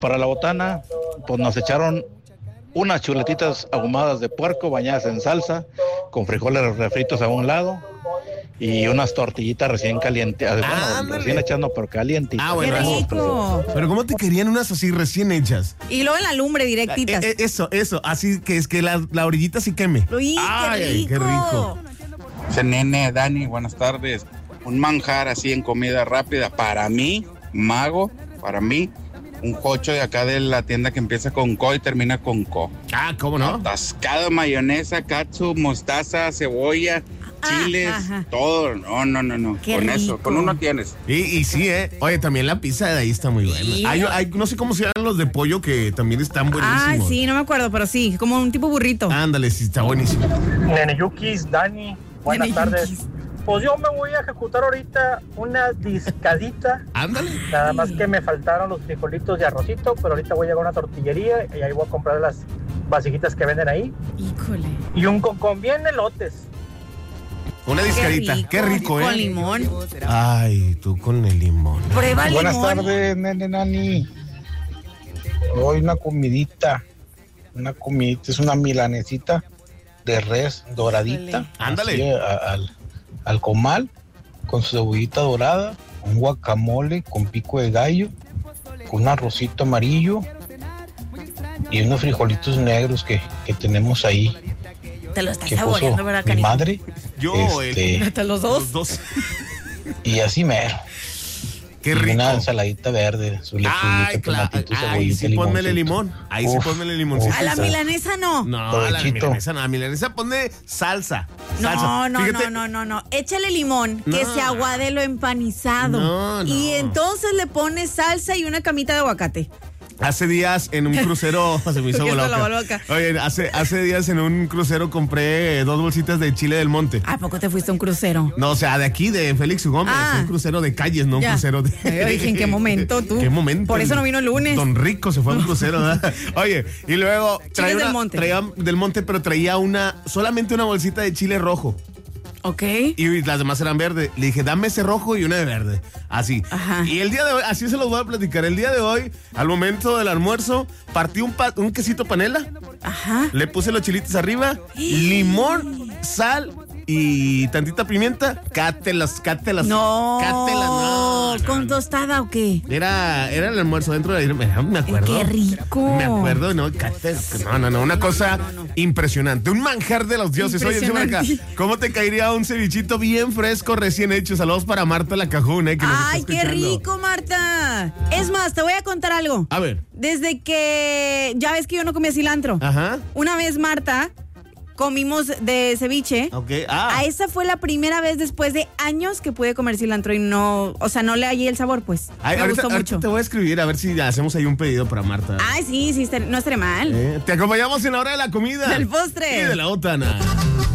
Para la botana, pues nos echaron unas chuletitas ahumadas de puerco bañadas en salsa, con frijoles refritos a un lado y unas tortillitas recién calientes, bueno, recién hechas, no, pero calientitas. Bueno, ¡Qué rico! pero ¿cómo te querían unas así recién hechas? Y luego en la lumbre directitas. Eso, así que es que la orillita sí queme. Uy, Ay, qué rico. Nene, Dani, buenas tardes. Un manjar así en comida rápida para mí, mago, para mí. Un jocho de acá de la tienda que empieza con co y termina con co. Ah, ¿cómo no? Atascado, mayonesa, katsu, mostaza, cebolla, chiles, todo. No. Qué con rico. eso, con uno tienes. Y sí, Oye, también la pizza de ahí está muy buena. Sí. Hay, no sé cómo se llaman los de pollo que también están buenísimos. Sí, no me acuerdo, pero sí, como un tipo burrito. Ándale, sí, está buenísimo. Neneyukis, Dani, buenas tardes. Pues yo me voy a ejecutar ahorita una discadita. Ándale. Nada más que me faltaron los frijolitos de arrocito, pero ahorita voy a llegar a una tortillería y ahí voy a comprar las vasijitas que venden ahí. Híjole. Y un con bien elotes. Una discadita. Qué rico, Con limón. Ay, tú con el limón. Prueba el limón. Buenas tardes, nene, nani. Hoy una comidita. Es una milanesita de res doradita. Ándale. Así, al comal, con su cebollita dorada, un guacamole con pico de gallo, con un arrocito amarillo y unos frijolitos negros que tenemos ahí. Te lo estás Que saboreando, puso ¿verdad, mi cariño? madre. Yo, ¿Hasta los dos? Los dos. Y así mero. Qué Y rico. una ensaladita verde, su lechuguita, Ay, claro. tomatito, Ahí cebollita, sí ponmele limoncito. limón. Ahí sí Uf, ponmele limoncito. A la milanesa no. No, a la Provechito. milanesa no. A la milanesa ponle salsa. No, Fíjate, no. Échale limón, que No. se aguade lo empanizado. No. Y entonces le pones salsa y una camita de aguacate. Hace días en un crucero se me hizo Porque bola está la boca. boca. Oye, hace días en un crucero compré 2 bolsitas de chile del monte. ¿A poco te fuiste a un crucero? No, o sea, de aquí, de Félix Gómez. Un crucero de calles, no un Ya. crucero de... Yo dije, ¿en qué momento tú? ¿Qué momento? Por eso no vino el lunes. Don Rico se fue a un crucero, ¿verdad? Oye, y luego Chiles del monte. traía del monte, pero traía solamente una bolsita de chile rojo. Ok. Y las demás eran verdes. Le dije, dame ese rojo y una de verde. Así. Ajá. Y el día de hoy, así se los voy a platicar. El día de hoy, al momento del almuerzo, partí un quesito panela. Ajá. Le puse los chilitos arriba, limón, sal y tantita pimienta. Cátelas. No. Cátelas, no. ¿Con tostada o qué? Era el almuerzo dentro de... Me acuerdo. ¡Qué rico! Me acuerdo, no, cátelas. No. Una cosa impresionante. Un manjar de los dioses. Oye, encima acá, ¿cómo te caería un cevichito bien fresco, recién hecho? Saludos para Marta La Cajuna, que nos está ¡Ay, qué escuchando. rico, Marta! Es más, te voy a contar algo. A ver. Desde que ya ves que yo no comía cilantro. Ajá. Una vez, Marta, comimos de ceviche. Ok. A esa fue la primera vez después de años que pude comer cilantro y no, o sea, no le hallé el sabor, pues. Ay, Me ahorita gustó mucho. te voy a escribir a ver si hacemos ahí un pedido para Marta. Ay, sí, no estaría mal. Te acompañamos en la hora de la comida. Del postre. Y de la botana.